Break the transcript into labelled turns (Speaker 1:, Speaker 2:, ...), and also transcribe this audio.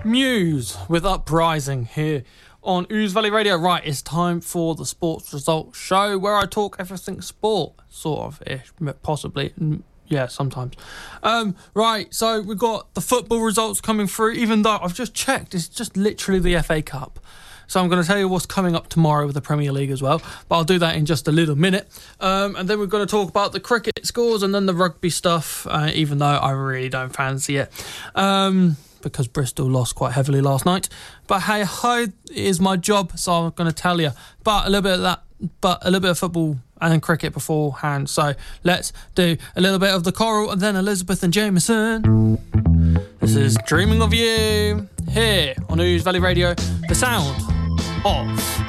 Speaker 1: Muse with Uprising here on Ouse Valley Radio. Right, it's time for the Sports Results Show where I talk everything sport, sort of ish, possibly. Yeah, sometimes. Right, so we've got the football results coming through, even though I've just checked, it's just literally the FA Cup. So I'm going to tell you what's coming up tomorrow with the Premier League as well, but I'll do that in just a little minute. And then we're going to talk about the cricket scores and then the rugby stuff, even though I really don't fancy it, because Bristol lost quite heavily last night. But hey ho, it is my job, so I'm going to tell you. But a little bit of that, but a little bit of football and cricket beforehand. So let's do a little bit of the Coral and then Elizabeth and Jameson. This is Dreaming of You here on Ouse Valley Radio, the sound of